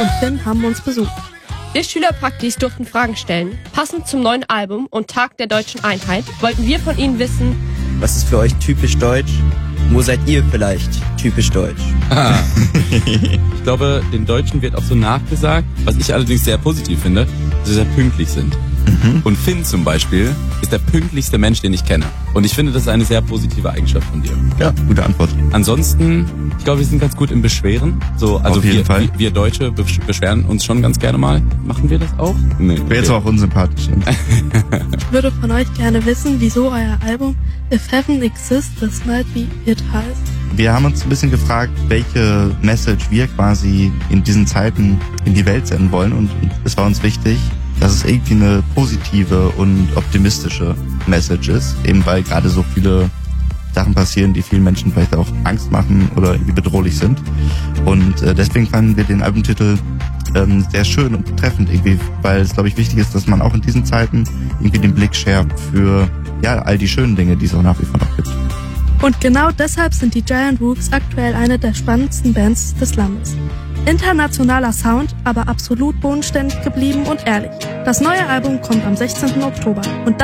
und Finn haben uns besucht. Wir Schülerpraktis durften Fragen stellen. Passend zum neuen Album und Tag der Deutschen Einheit wollten wir von Ihnen wissen: Was ist für euch typisch deutsch? Wo seid ihr vielleicht typisch deutsch? Ich glaube, den Deutschen wird auch so nachgesagt, was ich allerdings sehr positiv finde, dass sie sehr pünktlich sind. Und Finn zum Beispiel ist der pünktlichste Mensch, den ich kenne. Und ich finde, das ist eine sehr positive Eigenschaft von dir. Ja, gute Antwort. Ansonsten, ich glaube, wir sind ganz gut im Beschweren. So, also auf jeden Fall. Wir Deutsche beschweren uns schon ganz gerne mal. Machen wir das auch? Nee. Wer jetzt auch unsympathisch sind. Ich würde von euch gerne wissen, wieso euer Album If Heaven Exists, This Might Be It heißt. Wir haben uns ein bisschen gefragt, welche Message wir quasi in diesen Zeiten in die Welt senden wollen. Und es war uns wichtig, dass es irgendwie eine positive und optimistische Message ist. Eben weil gerade so viele Sachen passieren, die vielen Menschen vielleicht auch Angst machen oder irgendwie bedrohlich sind. Und deswegen fanden wir den Albumtitel sehr schön und treffend irgendwie, weil es, glaube ich, wichtig ist, dass man auch in diesen Zeiten irgendwie den Blick schärft für all die schönen Dinge, die es auch nach wie vor noch gibt. Und genau deshalb sind die Giant Rooks aktuell eine der spannendsten Bands des Landes. Internationaler Sound, aber absolut bodenständig geblieben und ehrlich. Das neue Album kommt am 16. Oktober und